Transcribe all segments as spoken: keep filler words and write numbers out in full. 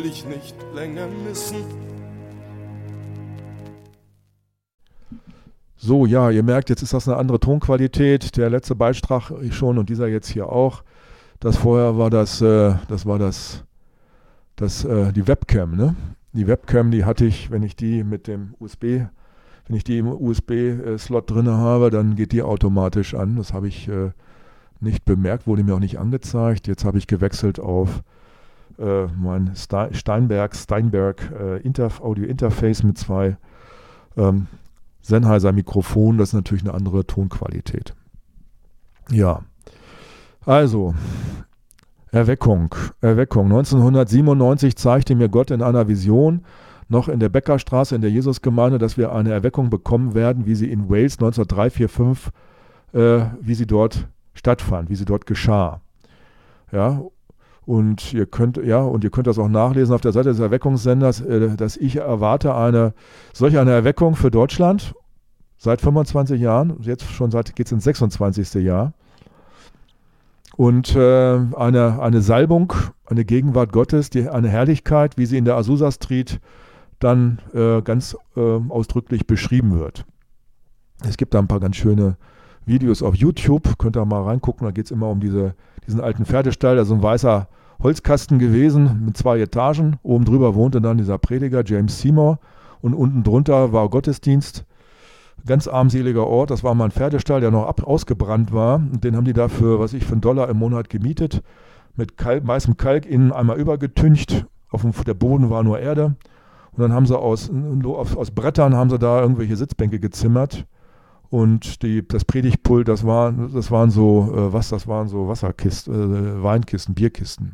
Ich nicht länger missen. So, ja, ihr merkt, jetzt ist das eine andere Tonqualität. Der letzte Beitrag schon und dieser jetzt hier auch. Das vorher war das, äh, das war das, das äh, die Webcam, ne? Die Webcam, die hatte ich, wenn ich die mit dem U S B, wenn ich die im U S B-Slot drin habe, dann geht die automatisch an. Das habe ich äh, nicht bemerkt, wurde mir auch nicht angezeigt. Jetzt habe ich gewechselt auf äh, mein Ste- Steinberg, Steinberg äh, Interf- Audio-Interface mit zwei ähm, Sennheiser-Mikrofon, das ist natürlich eine andere Tonqualität. Ja, also, Erweckung, Erweckung. neunzehnhundertsiebenundneunzig zeigte mir Gott in einer Vision, noch in der Beckerstraße in der Jesusgemeinde, dass wir eine Erweckung bekommen werden, wie sie in Wales neunzehnhundertdrei, vier, fünf, äh, wie sie dort stattfand, wie sie dort geschah. Ja, und ihr könnt, ja, und ihr könnt das auch nachlesen auf der Seite des Erweckungssenders, äh, dass ich erwarte eine solch eine Erweckung für Deutschland seit fünfundzwanzig Jahren, jetzt schon seit geht es ins sechsundzwanzigste Jahr. Und äh, eine, eine Salbung, eine Gegenwart Gottes, die, eine Herrlichkeit, wie sie in der Azusa Street dann äh, ganz äh, ausdrücklich beschrieben wird. Es gibt da ein paar ganz schöne Videos auf YouTube, könnt ihr mal reingucken, da geht es immer um diese, diesen alten Pferdestall, da ist so ein weißer Holzkasten gewesen mit zwei Etagen. Oben drüber wohnte dann dieser Prediger James Seymour und unten drunter war Gottesdienst. Ganz armseliger Ort, das war mal ein Pferdestall, der noch ab, ausgebrannt war. Und den haben die dafür, was ich, für einen Dollar im Monat gemietet. Mit Kalk, weißem Kalk innen einmal übergetüncht. Auf dem, der Boden war nur Erde. Und dann haben sie aus, aus, aus Brettern haben sie da irgendwelche Sitzbänke gezimmert. Und die, das Predigtpult, das, war, das waren so, äh, was, das waren so Wasserkisten, äh, Weinkisten, Bierkisten.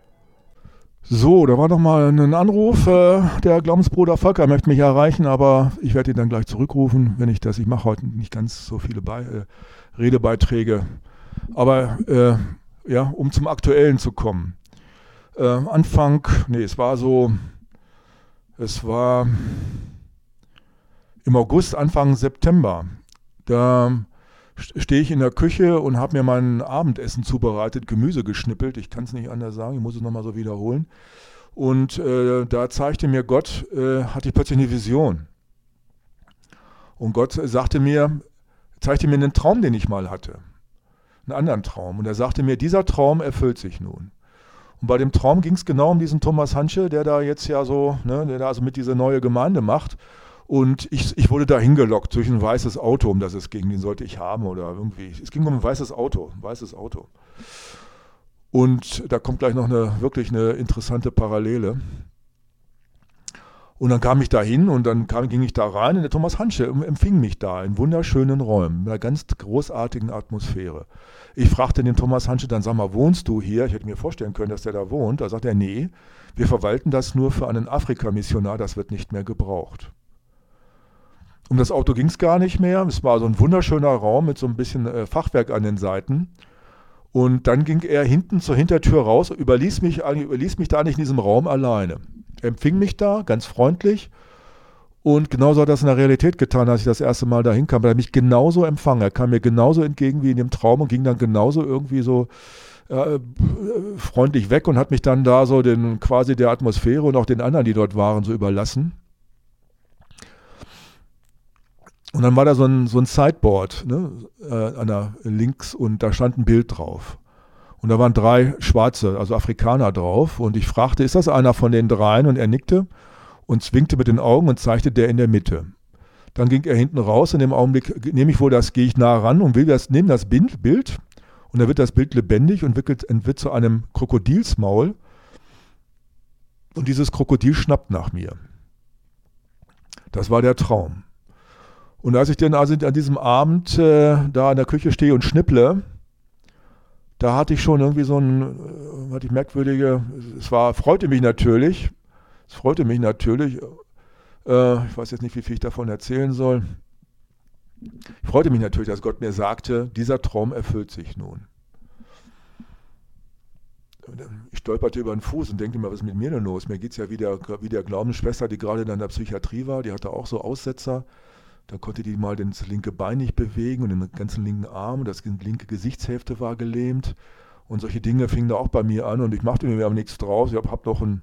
So, da war noch mal ein Anruf. Äh, der Glaubensbruder Volker möchte mich erreichen, aber ich werde ihn dann gleich zurückrufen, wenn ich das. Ich mache heute nicht ganz so viele Be- äh, Redebeiträge. Aber äh, ja, um zum Aktuellen zu kommen. Äh, Anfang, nee, es war so, es war im August, Anfang September. Da stehe ich in der Küche und habe mir mein Abendessen zubereitet, Gemüse geschnippelt. Ich kann es nicht anders sagen, ich muss es nochmal so wiederholen. Und äh, da zeigte mir Gott, äh, hatte ich plötzlich eine Vision. Und Gott sagte mir, zeigte mir einen Traum, den ich mal hatte. Einen anderen Traum. Und er sagte mir, dieser Traum erfüllt sich nun. Und bei dem Traum ging es genau um diesen Thomas Hanschel, der da jetzt ja so, ne, der da also mit dieser neue Gemeinde macht. Und ich, ich wurde da hingelockt durch ein weißes Auto, um das es ging. Den sollte ich haben oder irgendwie. Es ging um ein weißes Auto, ein weißes Auto. Und da kommt gleich noch eine wirklich eine interessante Parallele. Und dann kam ich da hin und dann kam, ging ich da rein und der Thomas Hanschel empfing mich da in wunderschönen Räumen, mit einer ganz großartigen Atmosphäre. Ich fragte den Thomas Hanschel dann, sag mal, wohnst du hier? Ich hätte mir vorstellen können, dass der da wohnt. Da sagt er, nee, wir verwalten das nur für einen Afrika-Missionar, das wird nicht mehr gebraucht. Um das Auto ging es gar nicht mehr. Es war so ein wunderschöner Raum mit so ein bisschen äh, Fachwerk an den Seiten. Und dann ging er hinten zur Hintertür raus, überließ mich, überließ mich da nicht in diesem Raum alleine. Er empfing mich da, ganz freundlich. Und genauso hat er das in der Realität getan, als ich das erste Mal da hinkam. Er hat mich genauso empfangen. Er kam mir genauso entgegen wie in dem Traum und ging dann genauso irgendwie so äh, freundlich weg und hat mich dann da so den, quasi der Atmosphäre und auch den anderen, die dort waren, so überlassen. Und dann war da so ein, so ein Sideboard, ne, äh, an der links und da stand ein Bild drauf. Und da waren drei Schwarze, also Afrikaner drauf. Und ich fragte, ist das einer von den dreien? Und er nickte und zwinkte mit den Augen und zeigte der in der Mitte. Dann ging er hinten raus. In dem Augenblick nehme ich wohl das, gehe ich nah ran und will das, nehme das Bild. Und da wird das Bild lebendig und wird, wird zu einem Krokodilsmaul. Und dieses Krokodil schnappt nach mir. Das war der Traum. Und als ich dann also an diesem Abend äh, da in der Küche stehe und schnipple, da hatte ich schon irgendwie so ein, äh, hatte ich merkwürdige, es war, freute mich natürlich, es freute mich natürlich, äh, ich weiß jetzt nicht, wie viel ich davon erzählen soll. Ich freute mich natürlich, dass Gott mir sagte, dieser Traum erfüllt sich nun. Ich stolperte über den Fuß und denke mir, was ist mit mir denn los? Mir geht es ja wie der, wie der Glaubensschwester, die gerade in der Psychiatrie war, die hatte auch so Aussetzer. Da konnte die mal das linke Bein nicht bewegen und den ganzen linken Arm, das linke Gesichtshälfte war gelähmt und solche Dinge fingen da auch bei mir an und ich machte mir aber nichts draus. Ich habe hab noch ein